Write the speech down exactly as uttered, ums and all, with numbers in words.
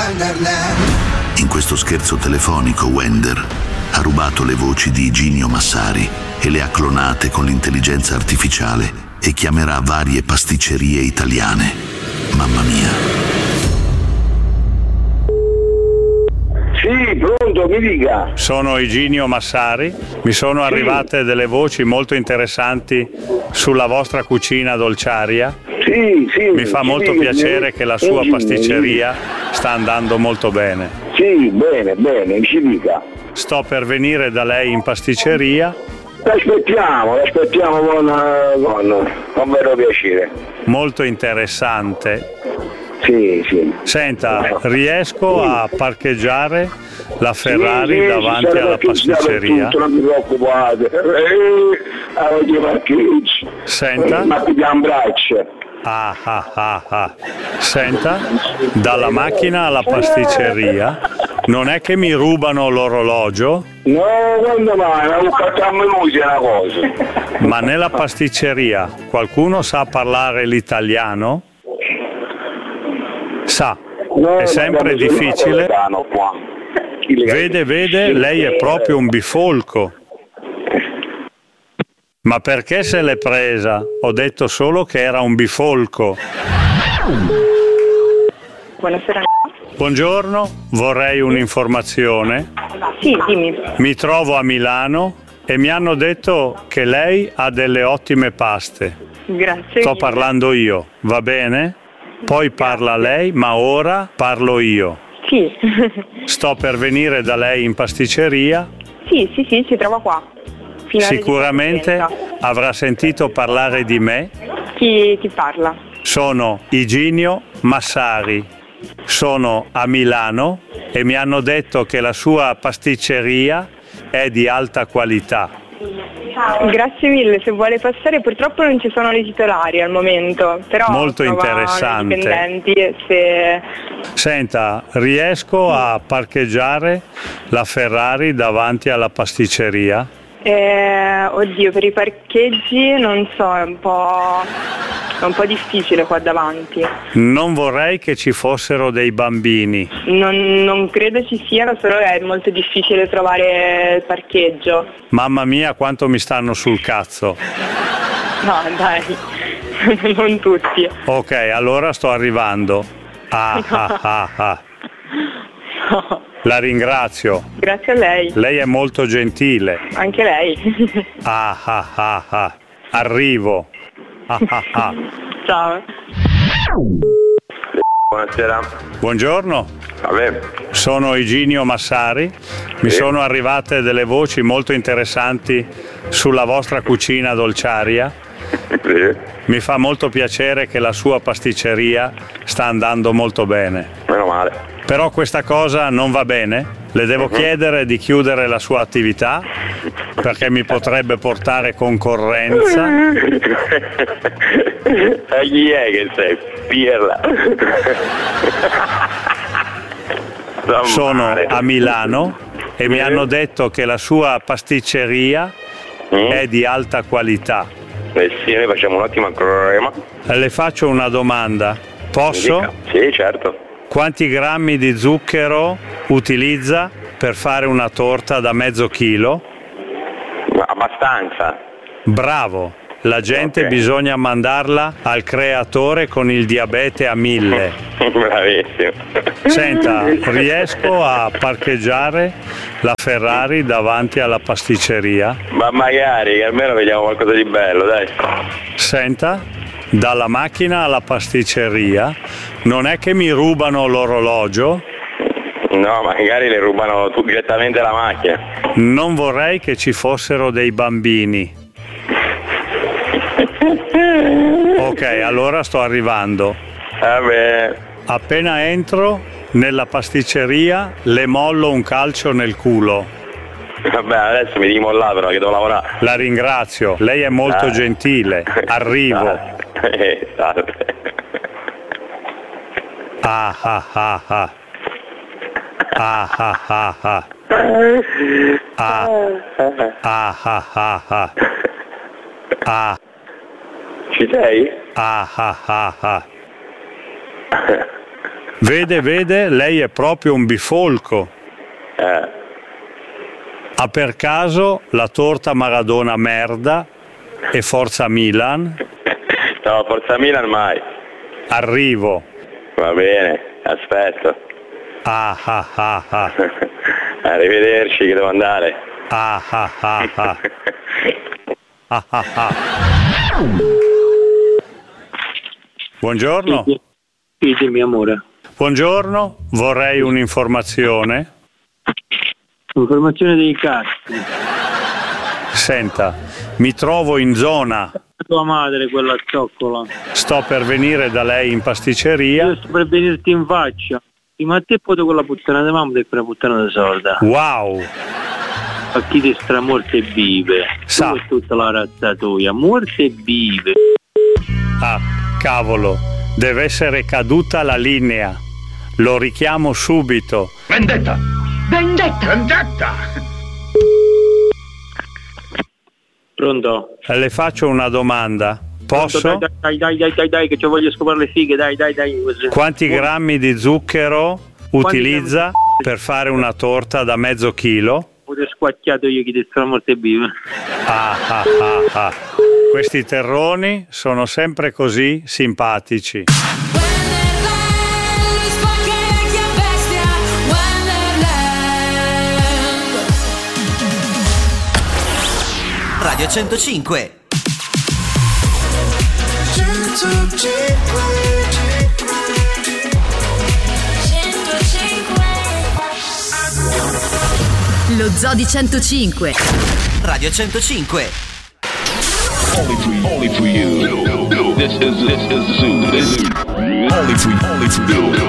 In questo scherzo telefonico Wender ha rubato le voci di Iginio Massari e le ha clonate con l'intelligenza artificiale e chiamerà varie pasticcerie italiane. Mamma mia. Sì, pronto, mi dica. Sono Iginio Massari, mi sono Sì. arrivate delle voci molto interessanti sulla vostra cucina dolciaria. Sì, sì. Mi fa sì, molto sì, piacere sì, che la sua sì, pasticceria sta andando molto bene. Sì, bene, bene, ci dica. Sto per venire da lei in pasticceria. L'aspettiamo, l'aspettiamo con, eh, con, con vero piacere. Molto interessante. Sì, sì. Senta, riesco Sì. a parcheggiare la Ferrari Sì, sì, davanti ci alla sarà pasticceria? tutto, non mi preoccupate. Eh, oggi parcheggi. Senta? Ma pigliamo braccia. Ah, ah, ah, ah. Senta, dalla macchina alla pasticceria, non è che mi rubano l'orologio? No, quando mai? Ma facciamo noi una cosa. Ma nella pasticceria qualcuno sa parlare l'italiano? Sa, No, è sempre ma difficile. qua. Vede, vede, lei è proprio un bifolco. Ma perché se l'è presa? Ho detto solo che era un bifolco. Buonasera. Buongiorno, vorrei un'informazione. Sì, dimmi. Mi trovo a Milano e mi hanno detto che lei ha delle ottime paste. Grazie. Sto parlando io, va bene? Poi parla lei, ma ora parlo io. Sì. Sto per venire da lei in pasticceria. Sì, sì, sì, si trova qua. Finale Sicuramente di partenza. avrà sentito parlare di me. Chi, chi parla? Sono Iginio Massari. Sono a Milano e mi hanno detto che la sua pasticceria è di alta qualità. Grazie mille, se vuole passare purtroppo non ci sono le titolari al momento, però Molto trova interessante. i dipendenti se... Senta, riesco a parcheggiare la Ferrari davanti alla pasticceria? Eh, oddio, per i parcheggi non so, è un po', è un po' difficile qua davanti. Non vorrei che ci fossero dei bambini. Non, non credo ci siano, solo è molto difficile trovare il parcheggio. Mamma mia, quanto mi stanno sul cazzo. No, dai, non tutti. Ok, allora sto arrivando. Ah, ah, ah, ah. No. La ringrazio. Grazie a lei. Lei è molto gentile. Anche lei. Ah, ah, ah, ah. Arrivo. Ah, ah, ah. Ciao. Buonasera. Buongiorno. Vabbè. Sono Iginio Massari. Mi Sì. sono arrivate delle voci molto interessanti sulla vostra cucina dolciaria. Sì. Mi fa molto piacere che la sua pasticceria sta andando molto bene. Meno male. Però questa cosa non va bene? Le devo chiedere di chiudere la sua attività perché mi potrebbe portare concorrenza. A chi è che sei? Pirla. Sono a Milano e mi hanno detto che la sua pasticceria Mm. è di alta qualità. Eh sì, noi facciamo un ottimo crema. Le faccio una domanda. Posso? Sì, certo. Quanti grammi di zucchero utilizza per fare una torta da mezzo chilo? Ma abbastanza. Bravo! La gente Ok. bisogna mandarla al creatore con il diabete a mille. Bravissimo. Senta, riesco a parcheggiare la Ferrari davanti alla pasticceria? Ma magari, che almeno vediamo qualcosa di bello, dai. Senta, dalla macchina alla pasticceria, non è che mi rubano l'orologio? No, magari le rubano tu direttamente la macchina. Non vorrei che ci fossero dei bambini. Ok, allora sto arrivando. Vabbè. Appena entro nella pasticceria le mollo un calcio nel culo. Vabbè, adesso mi devi mollare però che devo lavorare. La ringrazio, lei è molto Ah. gentile. Arrivo. Eh, salve. Ah ah ah ah. Ah ah ah ah. Ah ah ah ah ah. Ah Ci sei? ah ah ah ah. Vede, vede, lei è proprio un bifolco. Eh. Ha per caso la torta Maradona merda e Forza Milan? No, Forza Milan mai. Arrivo. Va bene, aspetto. Ah ah ah ah. Arrivederci, che devo andare. Ah ah ah ah. Ah ah ah. Buongiorno. Sì, dimmi amore. Buongiorno, vorrei un'informazione. Informazione dei cazzi. Senta, mi trovo in zona. Tua madre, quella cioccola. Sto per venire da lei in pasticceria. Io sto per venirti in faccia. Sì, ma a te poi quella puttana di mamma è una puttana di sorda. Wow. A chi ti stra morte vive. Sa. Tu e tutta la razzatoia. Morte vive. Ah, cavolo, deve essere caduta la linea. Lo richiamo subito. Vendetta! Vendetta! Vendetta! Pronto? Le faccio una domanda. Posso? Pronto? Dai, dai, dai, dai, dai, che ci voglio scopare le fighe, dai, dai, dai. Quanti grammi di zucchero utilizza per fare una torta da mezzo chilo? Ho squacchiato io chi ti stra morte vive. Ah, ah, ah, ah. Questi terroni sono sempre così simpatici. Radio centocinque. Lo Zoo di centocinque. Radio centocinque. Only for, only for you. This is, this is Zoo. This is only for, only for you.